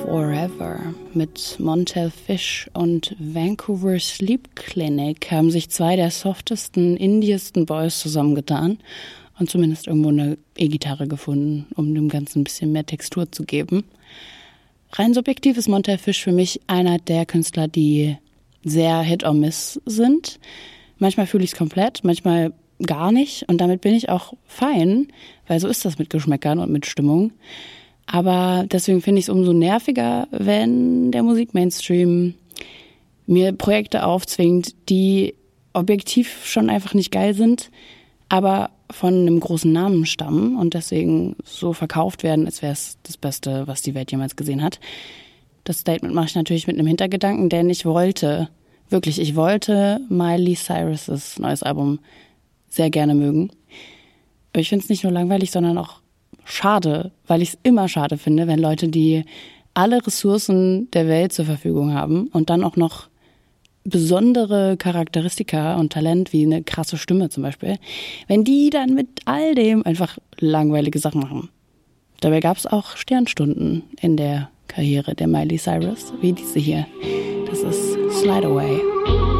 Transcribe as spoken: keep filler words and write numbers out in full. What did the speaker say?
Forever mit Montell Fish und Vancouver Sleep Clinic haben sich zwei der softesten, indiesten Boys zusammengetan und zumindest irgendwo eine E-Gitarre gefunden, um dem Ganzen ein bisschen mehr Textur zu geben. Rein subjektiv ist Montell Fish für mich einer der Künstler, die sehr Hit or Miss sind. Manchmal fühle ich es komplett, manchmal gar nicht und damit bin ich auch fein, weil so ist das mit Geschmäckern und mit Stimmung. Aber deswegen finde ich es umso nerviger, wenn der Musikmainstream mir Projekte aufzwingt, die objektiv schon einfach nicht geil sind, aber von einem großen Namen stammen und deswegen so verkauft werden, als wäre es das Beste, was die Welt jemals gesehen hat. Das Statement mache ich natürlich mit einem Hintergedanken, denn ich wollte, wirklich, ich wollte Miley Cyrus' neues Album sehr gerne mögen. Aber ich finde es nicht nur langweilig, sondern auch schade, weil ich es immer schade finde, wenn Leute, die alle Ressourcen der Welt zur Verfügung haben und dann auch noch besondere Charakteristika und Talent, wie eine krasse Stimme zum Beispiel, wenn die dann mit all dem einfach langweilige Sachen machen. Dabei gab es auch Sternstunden in der Karriere der Miley Cyrus, wie diese hier. Das ist Slide Away.